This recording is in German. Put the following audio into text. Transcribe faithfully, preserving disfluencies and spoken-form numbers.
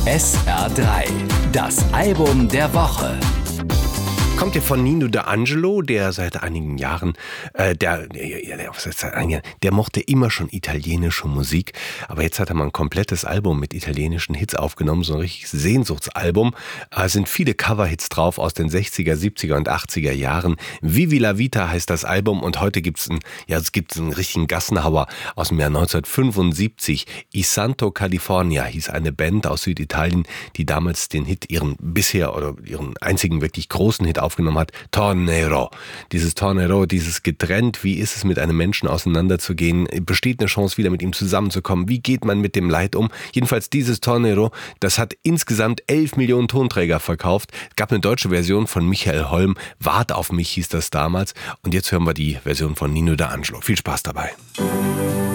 S R drei, das Album der Woche. Kommt ja von Nino D'Angelo, der seit einigen Jahren, äh, der, der, was heißt seit einigen Jahren, der mochte immer schon italienische Musik, aber jetzt hat er mal ein komplettes Album mit italienischen Hits aufgenommen, so ein richtiges Sehnsuchtsalbum. Da sind viele Coverhits drauf aus den sechziger, siebziger und achtziger Jahren. Vivi la Vita heißt das Album und heute gibt's ein, ja, es gibt einen richtigen Gassenhauer aus dem Jahr neunzehnhundertfünfundsiebzig. I Santo California hieß eine Band aus Süditalien, die damals den Hit, ihren bisher oder ihren einzigen wirklich großen Hit aufgenommen hat, Tornero. Dieses Tornero, dieses getrennt, wie ist es mit einem Menschen auseinanderzugehen, besteht eine Chance wieder mit ihm zusammenzukommen, wie geht man mit dem Leid um? Jedenfalls dieses Tornero, das hat insgesamt elf Millionen Tonträger verkauft. Es gab eine deutsche Version von Michael Holm, Wart auf mich hieß das damals und jetzt hören wir die Version von Nino D'Angelo. Viel Spaß dabei.